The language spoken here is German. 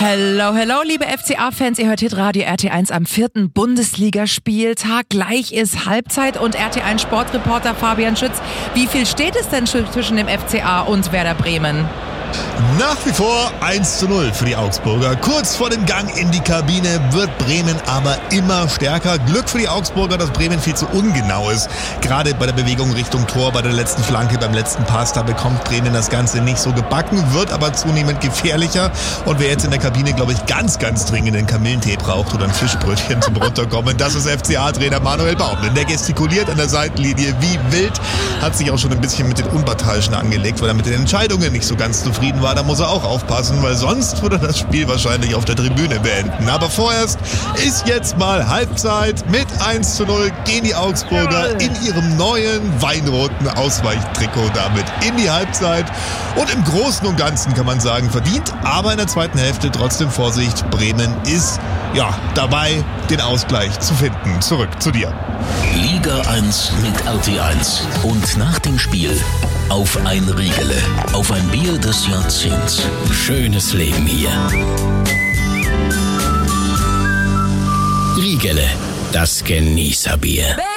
Hello, liebe FCA-Fans, ihr hört Hitradio RT1 am 4. Bundesligaspieltag. Gleich ist Halbzeit und RT1 Sportreporter Fabian Schütz. Wie viel steht es denn zwischen dem FCA und Werder Bremen? Nach wie vor 1:0 für die Augsburger. Kurz vor dem Gang in die Kabine wird Bremen aber immer stärker. Glück für die Augsburger, dass Bremen viel zu ungenau ist. Gerade bei der Bewegung Richtung Tor, bei der letzten Flanke, beim letzten Pass, da bekommt Bremen das Ganze nicht so gebacken, wird aber zunehmend gefährlicher. Und wer jetzt in der Kabine, glaube ich, ganz dringend einen Kamillentee braucht oder ein Fischbrötchen zum Runterkommen, das ist FCA-Trainer Manuel Baum. Denn der gestikuliert an der Seitenlinie wie wild, hat sich auch schon ein bisschen mit den Unparteiischen angelegt, weil er mit den Entscheidungen nicht so ganz zufrieden war. Da muss er auch aufpassen, weil sonst würde er das Spiel wahrscheinlich auf der Tribüne beenden. Aber vorerst ist jetzt mal Halbzeit. Mit 1:0 gehen die Augsburger in ihrem neuen weinroten Ausweichtrikot damit in die Halbzeit. Und im Großen und Ganzen kann man sagen, verdient. Aber in der zweiten Hälfte trotzdem Vorsicht. Bremen ist dabei, den Ausgleich zu finden. Zurück zu dir. Liga 1 mit RT1. Und nach dem Spiel auf ein Riegele, auf ein Bier des Jahrzehnts. Schönes Leben hier. Riegele, das Genießerbier.